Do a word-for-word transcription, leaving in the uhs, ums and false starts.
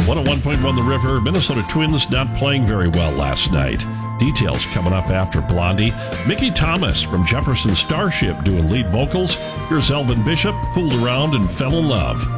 one oh one point one The River. Minnesota Twins not playing very well last night. Details coming up after Blondie. Mickey Thomas from Jefferson Starship doing lead vocals. Here's Elvin Bishop, Fooled Around and Fell in Love.